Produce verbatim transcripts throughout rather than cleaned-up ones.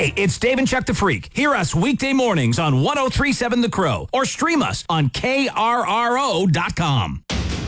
Hey, it's Dave and Chuck the Freak. Hear us weekday mornings on one oh three point seven The Crow or stream us on K R R O dot com.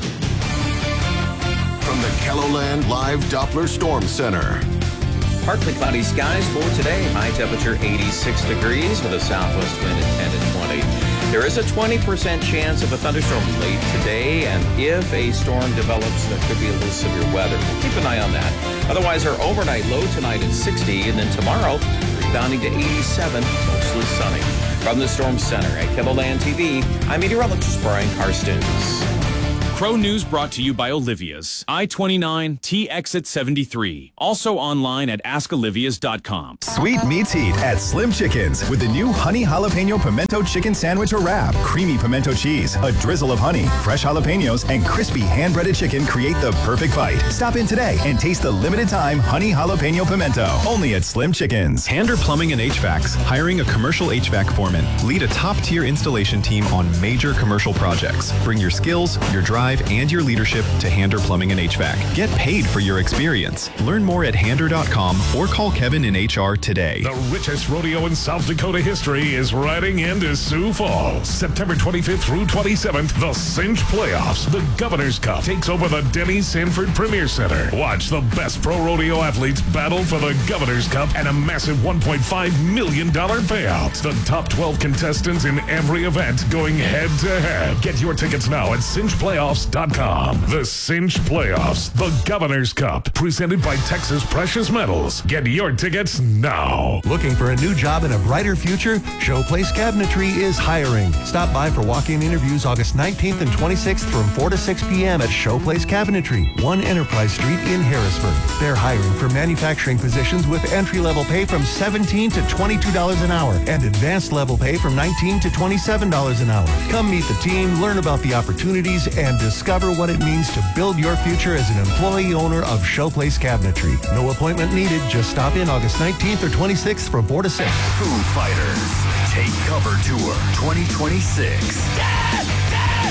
From the KELOLAND Live Doppler Storm Center. Partly cloudy skies for today. High temperature eighty-six degrees with a southwest wind at ten to twenty. There is a twenty percent chance of a thunderstorm late today, and if a storm develops, there could be a little severe weather. We'll keep an eye on that. Otherwise, our overnight low tonight is sixty, and then tomorrow, rebounding to eighty-seven, mostly sunny. From the Storm Center at KELOLAND T V, I'm meteorologist Brian Karstens. Crow News brought to you by Olivia's. I twenty-nine, T Exit seventy-three. Also online at ask olivias dot com. Sweet meets heat at Slim Chickens with the new Honey Jalapeno Pimento Chicken Sandwich or Wrap. Creamy pimento cheese, a drizzle of honey, fresh jalapenos, and crispy hand-breaded chicken create the perfect bite. Stop in today and taste the limited-time Honey Jalapeno Pimento. Only at Slim Chickens. Hander Plumbing and H V A C's hiring a commercial H V A C foreman. Lead a top-tier installation team on major commercial projects. Bring your skills, your drive, and your leadership to Hander Plumbing and H V A C. Get paid for your experience. Learn more at hander dot com or call Kevin in H R today. The richest rodeo in South Dakota history is riding into Sioux Falls. September twenty-fifth through twenty-seventh, the Cinch Playoffs. The Governor's Cup takes over the Denny Sanford Premier Center. Watch the best pro rodeo athletes battle for the Governor's Cup and a massive one point five million dollars payout. The top twelve contestants in every event going head to head. Get your tickets now at cinch playoffs dot com. The Cinch Playoffs, the Governor's Cup, presented by Texas Precious Metals. Get your tickets now. Looking for a new job and a brighter future? Showplace Cabinetry is hiring. Stop by for walk-in interviews August nineteenth and twenty-sixth from four to six p.m. at Showplace Cabinetry, one Enterprise Street in Harrisburg. They're hiring for manufacturing positions with entry-level pay from seventeen dollars to twenty-two dollars an hour and advanced level pay from nineteen dollars to twenty-seven dollars an hour. Come meet the team, learn about the opportunities, and discover what it means to build your future as an employee owner of Showplace Cabinetry. No appointment needed. Just stop in August nineteenth or twenty-sixth from four to six. Foo Fighters Take Cover Tour twenty twenty-six. Dead, dead,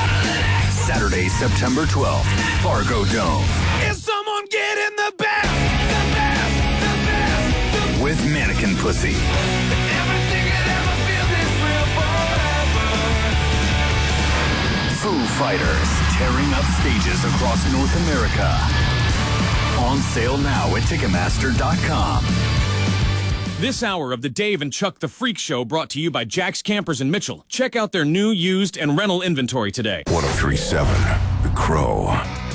Saturday, September twelfth, Fargo Dome. Is someone getting the best, the best, the best, the with Mannequin Pussy. Everything could ever feel this real forever. Foo Fighters tearing up stages across North America. On sale now at Ticketmaster dot com. This hour of the Dave and Chuck the Freak Show brought to you by Jack's Campers in Mitchell. Check out their new, used, and rental inventory today. one oh three point seven The Crow.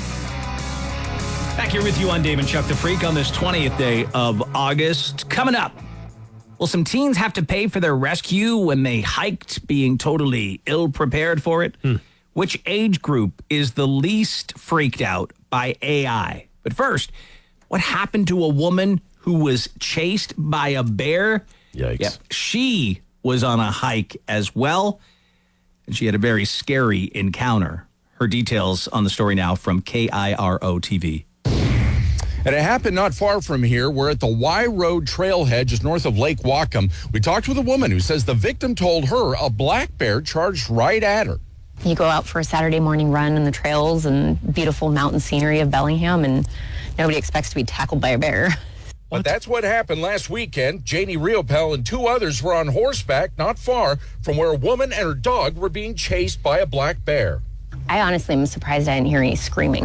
Back here with you on Dave and Chuck the Freak on this twentieth day of August. Coming up, will some teens have to pay for their rescue when they hiked, being totally ill-prepared for it? Hmm. Which age group is the least freaked out by A I? But first, what happened to a woman who was chased by a bear? Yikes. Yep, she was on a hike as well, and she had a very scary encounter. Her details on the story now from K I R O T V. And it happened not far from here. We're at the Y Road trailhead just north of Lake Whatcom. We talked with a woman who says the victim told her a black bear charged right at her. You go out for a Saturday morning run in the trails and beautiful mountain scenery of Bellingham, and nobody expects to be tackled by a bear. But that's what happened last weekend. Janie Riopel and two others were on horseback not far from where a woman and her dog were being chased by a black bear. I honestly am surprised I didn't hear any screaming.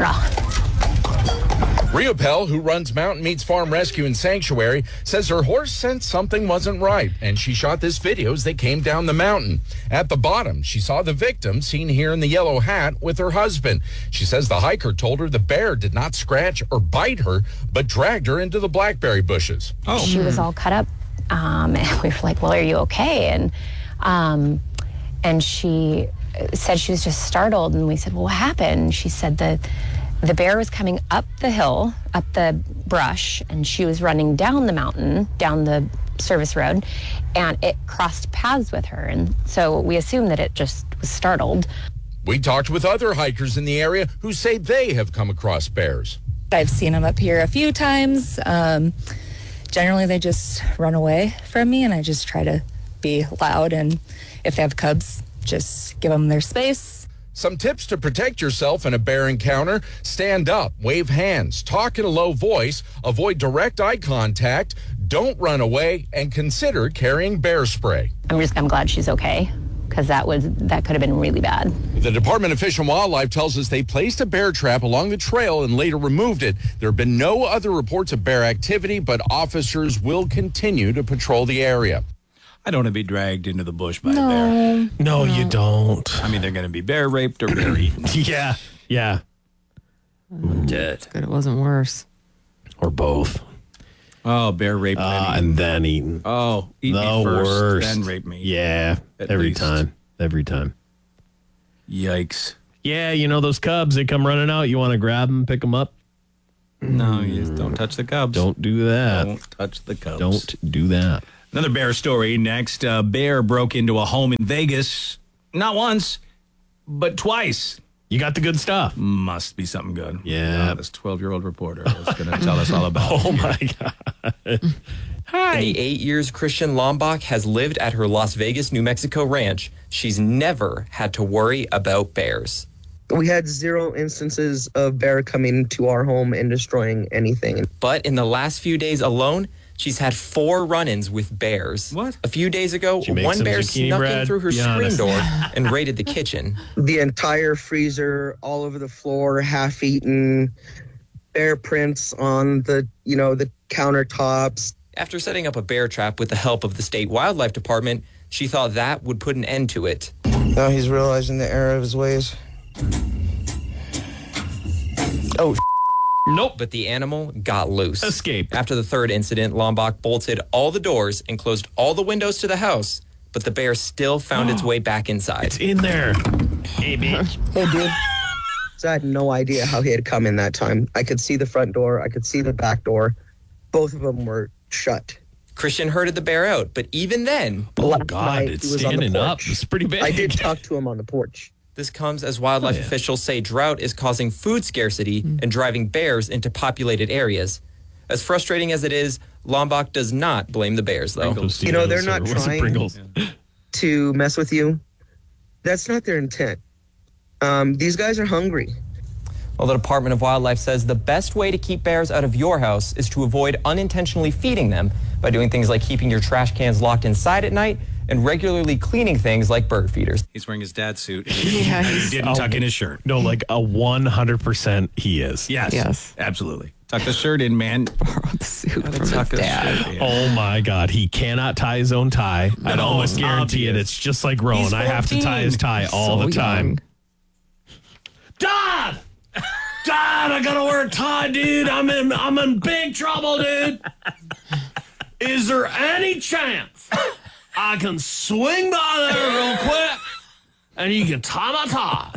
Riopel, who runs Mountain Meats Farm Rescue and Sanctuary, says her horse sensed something wasn't right, and she shot this video as they came down the mountain. At the bottom, she saw the victim, seen here in the yellow hat, with her husband. She says the hiker told her the bear did not scratch or bite her, but dragged her into the blackberry bushes. Oh. She was all cut up, um, and we were like, well, are you okay? And, um, and she said she was just startled, and we said, well, what happened? She said that the bear was coming up the hill, up the brush, and she was running down the mountain, down the service road, and it crossed paths with her. And so we assumed that it just was startled. We talked with other hikers in the area who say they have come across bears. I've seen them up here a few times. Um, generally, they just run away from me, and I just try to be loud. And if they have cubs, just give them their space. Some tips to protect yourself in a bear encounter: stand up, wave hands, talk in a low voice, avoid direct eye contact, don't run away, and consider carrying bear spray. I'm just I'm glad she's okay, because that was that could have been really bad. The Department of Fish and Wildlife tells us they placed a bear trap along the trail and later removed it. There have been no other reports of bear activity, but officers will continue to patrol the area. I don't want to be dragged into the bush by No. a bear. No, you don't. I mean, they're going to be bear raped or bear eaten. Yeah. Yeah. Dead. Good, it wasn't worse. Or both. Oh, bear raped Uh, me. and then eaten. Oh, eat the me first, worst. then rape me. Yeah. At every least. time. Every time. Yikes. Yeah, you know those cubs, they come running out. You want to grab them, pick them up? No, you just don't touch the cubs. Don't do that. Don't touch the cubs. Don't do that. Another bear story next. A bear broke into a home in Vegas, not once, but twice. You got the good stuff. Must be something good. Yeah. Oh, this twelve-year-old reporter is going to tell us all about it. Oh, my God. Hi. In the eight years Christian Lombach has lived at her Las Vegas, New Mexico ranch, she's never had to worry about bears. We had zero instances of bear coming to our home and destroying anything. But in the last few days alone, she's had four run-ins with bears. What? A few days ago, She makes one some bear zucchini snuck bread, in through her be screen honest. door and raided the kitchen. The entire freezer, all over the floor, half-eaten, bear prints on the, you know, the countertops. After setting up a bear trap with the help of the state wildlife department, she thought that would put an end to it. Now he's realizing the error of his ways. Oh, Nope. But the animal got loose. Escape. After the third incident, Lombach bolted all the doors and closed all the windows to the house, but the bear still found its way back inside. It's in there. Hey, bitch. Hey, dude. So I had no idea how he had come in that time. I could see the front door. I could see the back door. Both of them were shut. Christian herded the bear out, but even then, Oh, Last God, night, it's he was on the standing up. porch. It's pretty big. I did talk to him on the porch. this comes as wildlife Oh, yeah. officials say drought is causing food scarcity and driving bears into populated areas. As frustrating as it is, Lombach does not blame the bears, though. You know, they're not Or was it trying Pringles? to mess with you. That's not their intent. Um, these guys are hungry. Well, the Department of Wildlife says the best way to keep bears out of your house is to avoid unintentionally feeding them by doing things like keeping your trash cans locked inside at night and regularly cleaning things like bird feeders. He's wearing his dad's suit. Yeah, And he he's- didn't tuck in his shirt. No, like a one hundred percent he is. Yes. Yes. Absolutely. Tuck the shirt in, man. Borrowed the suit from his Tuck his dad. shirt in. Oh my God, he cannot tie his own tie. I'd No, almost guarantee it. obvious. It's just like Rowan. He's I have to tie his tie all So the time. young. Dad! Dad, I gotta wear a tie, dude. I'm in I'm in big trouble, dude. Is there any chance I can swing by there real quick and you can tie my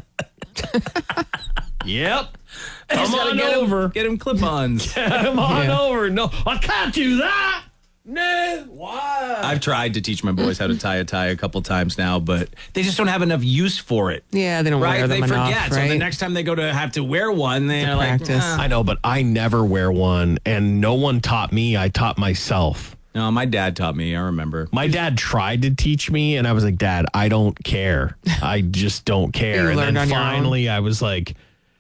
tie? Yep. Come gotta on get him- over. Get him clip-ons. Come on Yeah. over. No, I can't do that. No, why? I've tried to teach my boys how to tie a tie a couple times now, but they just don't have enough use for it. Yeah, they don't Right? wear They them forget. enough, So the right? next time they go to have to wear one, they're like, practice. "Ah." I know, but I never wear one, and no one taught me. I taught myself. No, my dad taught me. I remember. My dad tried to teach me, and I was like, Dad, I don't care. I just don't care. You and learned then on your own. finally, I was like,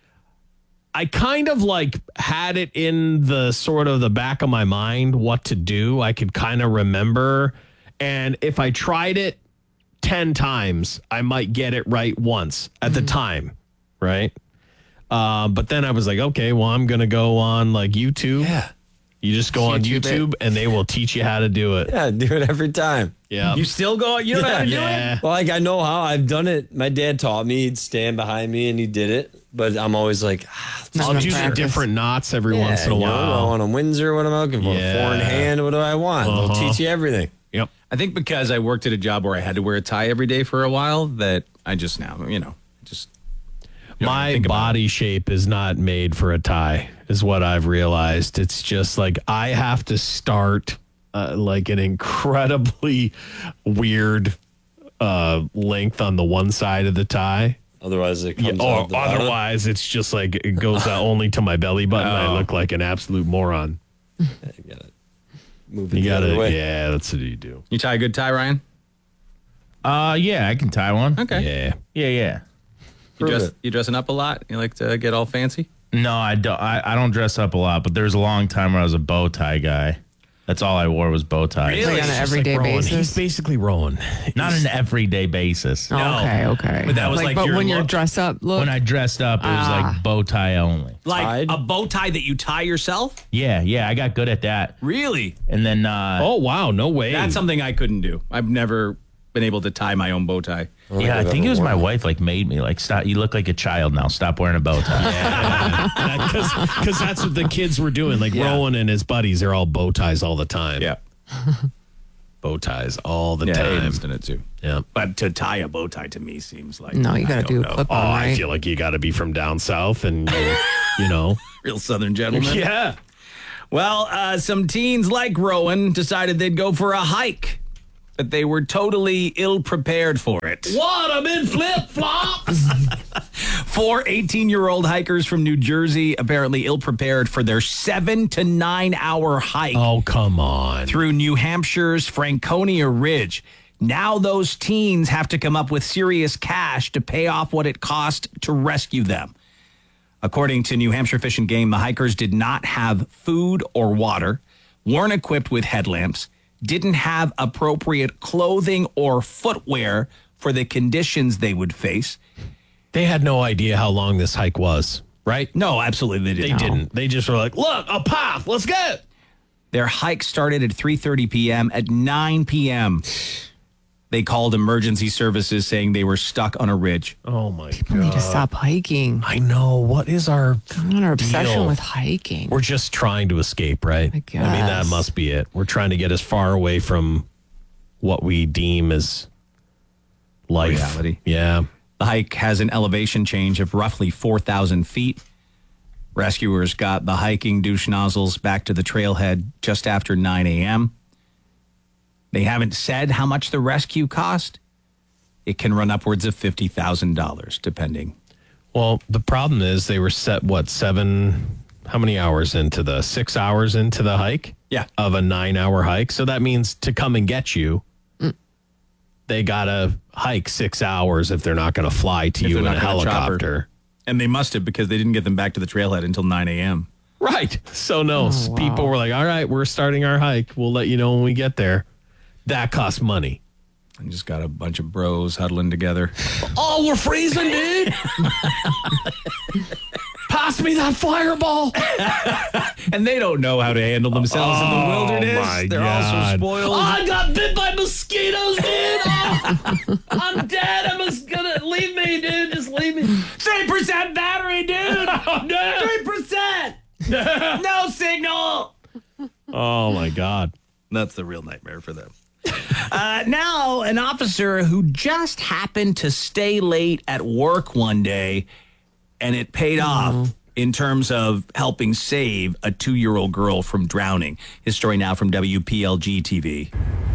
I kind of like had it in the sort of the back of my mind what to do. I could kind of remember. And if I tried it ten times, I might get it right once at the time. Right. Uh, but then I was like, okay, well, I'm going to go on like YouTube. Yeah. You just go on YouTube it. YouTube and they will teach you how to do it. Yeah, do it every time. Yeah. You still go? You don't know how to do Yeah. it? Well, like I know how. I've done it. My dad taught me. He'd stand behind me and he did it. But I'm always like, ah, I'll do the different knots every yeah, once in a you know, while. do I want a Windsor? What am I looking for? Yeah. A forehand hand? What do I want? Uh-huh. They'll teach you everything. Yep. I think because I worked at a job where I had to wear a tie every day for a while, that I just now, you know, just. you don't My think about body shape is not made for a tie, is what I've realized. It's just like I have to start uh, like an incredibly weird uh, length on the one side of the tie. Otherwise, it Yeah, comes or out the bottom. otherwise, it's just like it goes out only to my belly button. I Oh. look like an absolute moron. You gotta move it You the gotta, other way. yeah, that's what you do. You tie a good tie, Ryan? Uh, yeah, I can tie one. Okay. Yeah. Yeah, yeah. You Prove dress, it. you dressing up a lot? You like to get all fancy? No, I don't. I, I don't dress up a lot, but there was a long time where I was a bow tie guy. That's all I wore was bow ties. Really? Like on an It's just everyday Rowan. basis? He's basically Rowan. Not an everyday basis. Oh, okay, okay. But that was like but your when you're look? dressed up, look. When I dressed up, it was Ah. like bow tie only. Like a bow tie that you tie yourself? Yeah, yeah, I got good at that. Really? And then, uh, Oh, wow. No way. That's something I couldn't do. I've never been able to tie my own bow tie. yeah, I think it was my wife like made me like stop. You look like a child now. Stop wearing a bow tie. Because that's what the kids were doing. Like Yeah. Rowan and his buddies, they're all bow ties all the time. Yeah. Bow ties all the Yeah, time. Aiden's done it too. Yeah. But to tie a bow tie to me seems like No, you I gotta don't do know. clip Oh, on, I right? feel like you got to be from down south and, you, you know. Real Southern gentleman. Yeah. Well, uh, some teens like Rowan decided they'd go for a hike, but they were totally ill prepared for it. What? I'm in flip flops. Four eighteen-year-old hikers from New Jersey apparently ill prepared for their seven to nine hour hike. Oh, come on. Through New Hampshire's Franconia Ridge. Now those teens have to come up with serious cash to pay off what it cost to rescue them. According to New Hampshire Fish and Game, the hikers did not have food or water, weren't equipped with headlamps, didn't have appropriate clothing or footwear for the conditions they would face. They had no idea how long this hike was, right? No, absolutely they They didn't. didn't. They just were like, look, a path. Let's go. Their hike started at three thirty p.m. At nine p.m., they called emergency services saying they were stuck on a ridge. Oh, my People God. need to stop hiking. I know. What is our Come on, our obsession deal? with hiking. We're just trying to escape, right? I, mean, that guess. must be it. We're trying to get as far away from what we deem as life. Reality. Yeah. The hike has an elevation change of roughly four thousand feet. Rescuers got the hiking douche nozzles back to the trailhead just after nine a.m. They haven't said how much the rescue cost. It can run upwards of fifty thousand dollars, depending. Well, the problem is they were set, what, seven, how many hours into the, six hours into the hike? Yeah. Of a nine hour hike. So that means to come and get you, they got to hike six hours if they're not going to fly to If you they're in a not gonna chopper. helicopter. And they must have, because they didn't get them back to the trailhead until nine a.m. Right. So no, Oh, wow. people were like, all right, we're starting our hike. We'll let you know when we get there. That costs money. And just got a bunch of bros huddling together. Oh, we're freezing, dude. Pass me that fireball. And they don't know how to handle themselves in the Oh, wilderness. my They're all so God. spoiled. Oh, I got bit by mosquitoes, dude. Oh, I'm dead. I'm just gonna leave me, dude. Just leave me. three percent battery, dude. Oh, no. three percent. No signal. Oh my God. That's the real nightmare for them. Uh, now, an officer who just happened to stay late at work one day, and it paid off in terms of helping save a two-year-old girl from drowning. His story now from W P L G T V.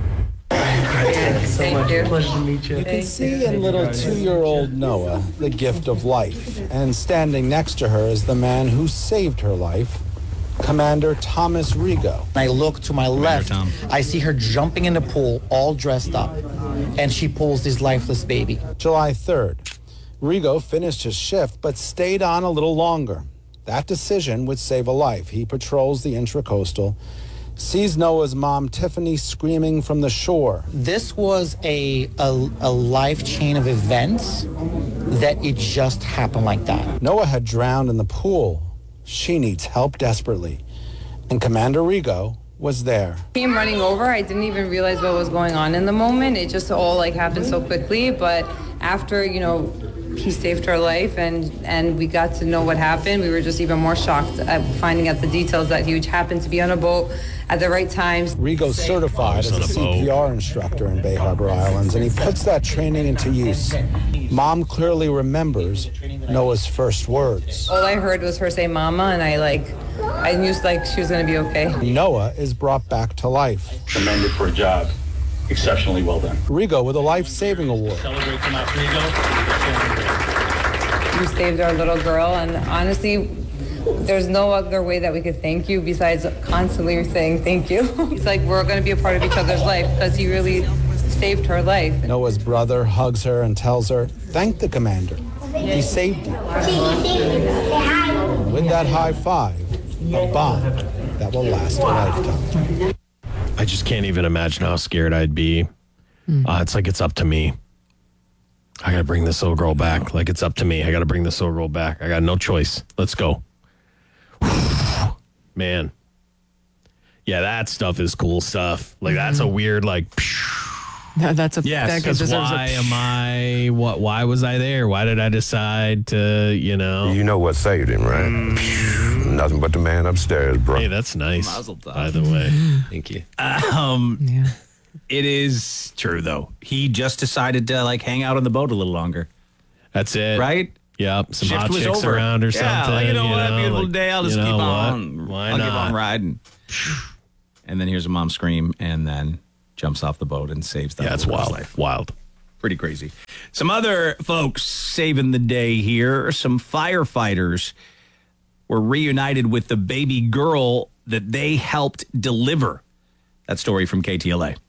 Thank you. Pleasure to meet you. You can see in little two-year-old Noah the gift of life. And standing next to her is the man who saved her life, Commander Thomas Rigo. I look to my left, Tom. I see her jumping in the pool, all dressed up, and she pulls this lifeless baby. July third, Rigo finished his shift but stayed on a little longer. That decision would save a life. He patrols the Intracoastal, sees Noah's mom, Tiffany, screaming from the shore. This was a, a, a life chain of events that it just happened like that. Noah had drowned in the pool. She needs help desperately. And Commander Rigo was there. Came running over. I didn't even realize what was going on in the moment. It just all like happened so quickly. But after, you know, he saved her life and, and we got to know what happened, we were just even more shocked at finding out the details that he happened to be on a boat at the right times. Rigo's certified as a C P R instructor in Bay Harbor Islands, and he puts that training into use. Mom clearly remembers Noah's first words. All I heard was her say mama, and I like, I knew like she was gonna be okay. Noah is brought back to life. Commended for a job exceptionally well done. Rigo with a life-saving award. Celebrate Tomas Rigo. You saved our little girl, and honestly, there's no other way that we could thank you besides constantly saying thank you. It's like we're going to be a part of each other's life because he really saved her life. Noah's brother hugs her and tells her, thank the commander. He saved you. With that high five, a bond that will last a lifetime. I just can't even imagine how scared I'd be. Uh, it's like it's up to me. I got to bring this little girl back. Like it's up to me. I got to bring this little girl back. I got no choice. Let's go. Man. Yeah, that stuff is cool stuff. Like that's a weird like. No, that's a Yes, that because deserves why a am I? What? Why was I there? Why did I decide to? You know. You know what saved him, right? Nothing but the man upstairs, bro. Hey, that's nice. Mazel tov. By the way, thank you. Um, It is true, though. He just decided to like hang out on the boat a little longer. That's it. Right? Yep. Some Shift hot was chicks over. around or Yeah, something. like, you know what? Beautiful like, day. I'll just you keep know on. what? Why I'll not? keep on riding. And then hears a mom scream and then jumps off the boat and saves that Yeah, it's little girl's wild. life. Wild. Pretty crazy. Some other folks saving the day here. Some firefighters were reunited with the baby girl that they helped deliver. That story from K T L A.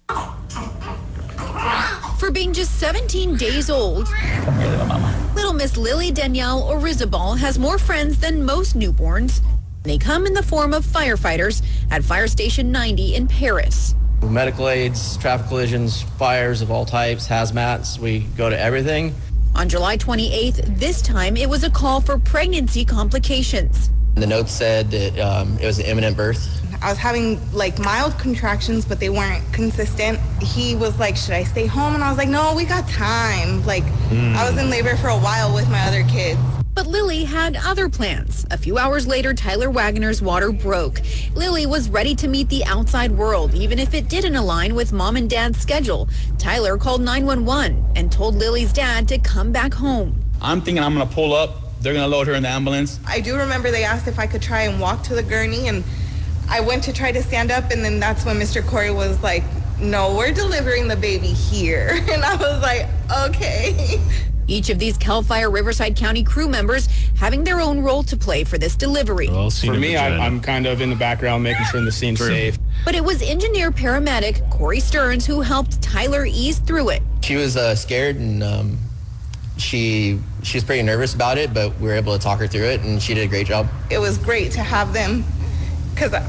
For being just seventeen days old, little Miss Lily Danielle Orizabal has more friends than most newborns. They come in the form of firefighters at Fire Station ninety in Paris. Medical aids, traffic collisions, fires of all types, hazmats, we go to everything. On July twenty-eighth, this time it was a call for pregnancy complications. The note said that um, it was an imminent birth. I was having like mild contractions, but they weren't consistent. He was like, should I stay home? And I was like, no, we got time. Like, mm. I was in labor for a while with my other kids. But Lily had other plans. A few hours later, Tyler Wagner's water broke. Lily was ready to meet the outside world, even if it didn't align with mom and dad's schedule. Tyler called nine one one and told Lily's dad to come back home. I'm thinking I'm going to pull up. They're going to load her in the ambulance. I do remember they asked if I could try and walk to the gurney, and I went to try to stand up, and then that's when Mister Corey was like, no, we're delivering the baby here. And I was like, okay. Each of these CAL FIRE Riverside County crew members having their own role to play for this delivery. For me, I, I'm kind of in the background making sure the scene's safe. But it was engineer paramedic Corey Stearns who helped Tyler ease through it. She was uh, scared and um, she she was pretty nervous about it, but we were able to talk her through it, and she did a great job. It was great to have them, because I,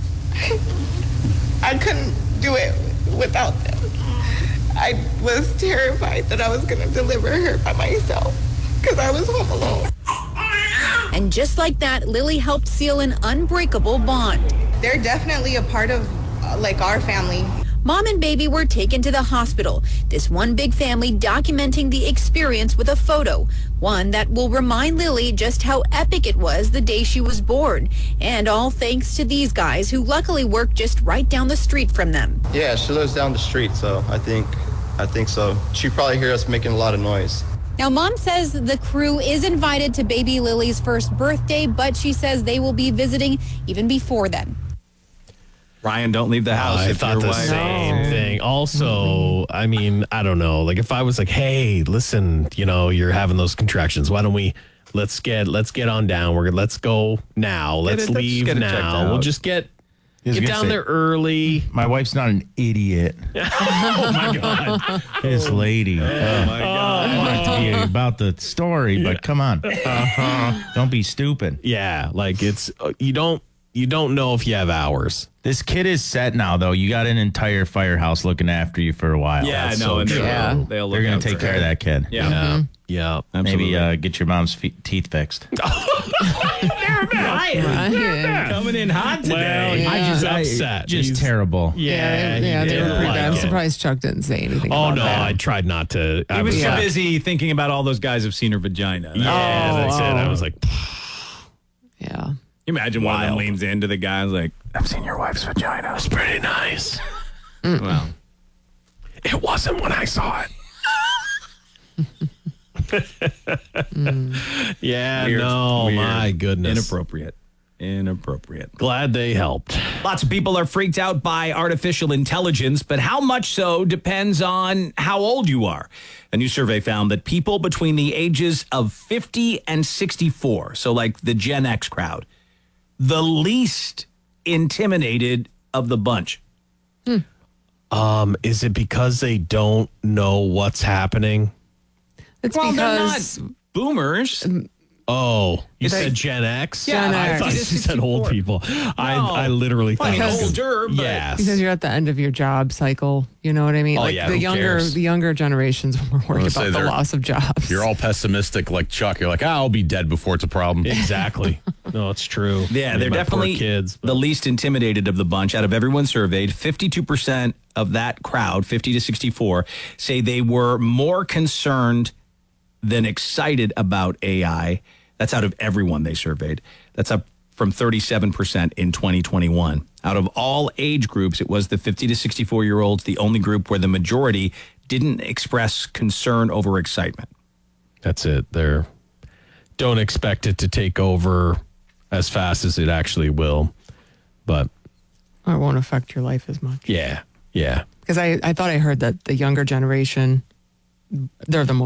I couldn't do it without them. I was terrified that I was going to deliver her by myself because I was home alone. And just like that, Lily helped seal an unbreakable bond. They're definitely a part of, uh, like, our family. Mom and baby were taken to the hospital. This one big family documenting the experience with a photo. One that will remind Lily just how epic it was the day she was born. And all thanks to these guys who luckily work just right down the street from them. Yeah, she lives down the street, so I think, I think so. She probably hear us making a lot of noise. Now, Mom says the crew is invited to baby Lily's first birthday, but she says they will be visiting even before then. Ryan, don't leave the house. I if thought your the wife- same thing. Also, I mean, I don't know. Like if I was like, hey, listen, you know, you're having those contractions. Why don't we let's get let's get on down. We're gonna let's go now. Let's it- let's leave get it checked now. out. We'll just get I was get gonna down say, there early. My wife's not an idiot. Oh my god. This lady. Oh my god. I want it to be about the story, but come on. Uh-huh. Don't be stupid. Yeah, like it's uh, you don't you don't know if you have hours. This kid is set now, though. You got an entire firehouse looking after you for a while. Yeah, That's I know. so and true. they'll, Yeah. they'll look They're going out to take for care her. of that kid. Yeah. Yeah. Yeah. Absolutely. Maybe uh, get your mom's fe- teeth fixed. Ryan, Ryan. coming in hot today. Well, Yeah. I just I- upset. Just He's- terrible. Yeah, yeah, he they were didn't pretty like bad. I'm it. surprised Chuck didn't say anything. Oh about no, that. I tried not to. I He was too uh, busy thinking about all those guys have seen her vagina. Yeah, Oh, that's it. I oh. was like, Yeah. Can you imagine one of them Wild. leans into the guy and is like, I've seen your wife's vagina. that's pretty nice. Well, It wasn't when I saw it. Yeah, weird, no, weird, my goodness. Inappropriate. Inappropriate. Glad they helped. Lots of people are freaked out by artificial intelligence, but how much so depends on how old you are. A new survey found that people between the ages of fifty and sixty-four, so like the Gen X crowd, the least intimidated of the bunch. Um, is it because they don't know what's happening? It's Well, they're because boomers. Oh, you Is said that- Gen X? Yeah, I Gen thought X. you said old people. I, I literally thought I mean, that was- older, but Yes. Because you're at the end of your job cycle. You know what I mean? Oh, like yeah, the who younger cares? the younger generations were worried gonna say about the they're- loss of jobs. You're all pessimistic like Chuck. You're like, ah, I'll be dead before it's a problem. Exactly. No, it's true. Yeah, I mean, they're my poor definitely kids. the least intimidated of the bunch. Out of everyone surveyed, fifty-two percent of that crowd, fifty to sixty-four, say they were more concerned than excited about A I. That's out of everyone they surveyed. That's up from thirty-seven percent in twenty twenty-one. Out of all age groups, it was the fifty to sixty-four year olds, the only group where the majority didn't express concern over excitement. That's it. They're don't expect it to take over as fast as it actually will. But Or it won't affect your life as much. yeah, yeah. Because I, I thought I heard that the younger generation, they're the most